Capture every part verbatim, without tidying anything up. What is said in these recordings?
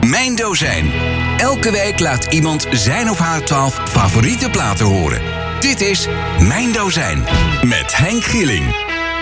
Mijn Dozijn. Elke week laat iemand zijn of haar twaalf favoriete platen horen. Dit is Mijn Dozijn met Henk Gieling.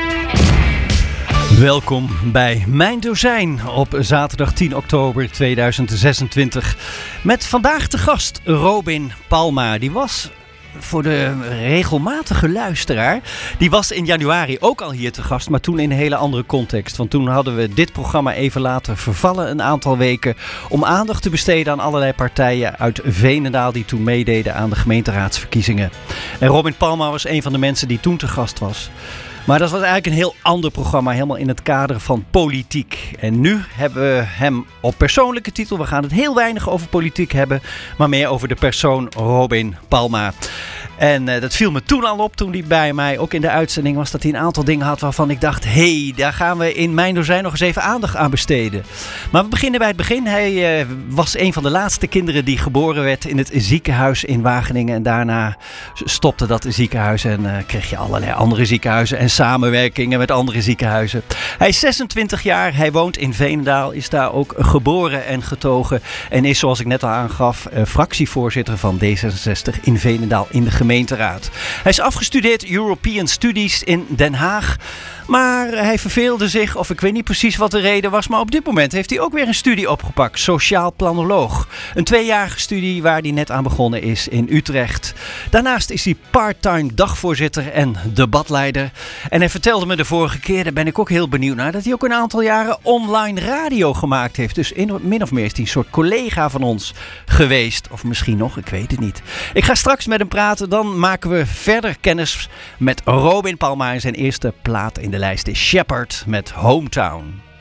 Welkom bij Mijn Dozijn op zaterdag tien oktober tweeduizend zesentwintig. Met vandaag de gast Robin Palma. Die was voor de regelmatige luisteraar, die was in januari ook al hier te gast, maar toen in een hele andere context. Want toen hadden we dit programma even laten vervallen een aantal weken om aandacht te besteden aan allerlei partijen uit Veenendaal die toen meededen aan de gemeenteraadsverkiezingen. En Robin Palma was een van de mensen die toen te gast was. Maar dat was eigenlijk een heel ander programma, helemaal in het kader van politiek. En nu hebben we hem op persoonlijke titel. We gaan het heel weinig over politiek hebben, maar meer over de persoon Robin Palma. En uh, dat viel me toen al op, toen hij bij mij ook in de uitzending was, dat hij een aantal dingen had waarvan ik dacht, hé, hey, daar gaan we in Mijn Dozijn nog eens even aandacht aan besteden. Maar we beginnen bij het begin. Hij uh, was een van de laatste kinderen die geboren werd in het ziekenhuis in Wageningen. En daarna stopte dat ziekenhuis en uh, kreeg je allerlei andere ziekenhuizen en samenwerkingen met andere ziekenhuizen. Hij is zesentwintig jaar, hij woont in Veenendaal, is daar ook geboren en getogen. En is, zoals ik net al aangaf, uh, fractievoorzitter van D zesenzestig in Veenendaal in de gemeenteraad. Hij is afgestudeerd European Studies in Den Haag. Maar hij verveelde zich, of ik weet niet precies wat de reden was, maar op dit moment heeft hij ook weer een studie opgepakt. Sociaal planoloog. Een tweejarige studie waar hij net aan begonnen is in Utrecht. Daarnaast is hij part-time dagvoorzitter en debatleider. En hij vertelde me de vorige keer, daar ben ik ook heel benieuwd naar, dat hij ook een aantal jaren online radio gemaakt heeft. Dus in, min of meer is hij een soort collega van ons geweest. Of misschien nog, ik weet het niet. Ik ga straks met hem praten, dan maken we verder kennis met Robin Palma en zijn eerste plaat in de lijst is Shepherd met Hometown.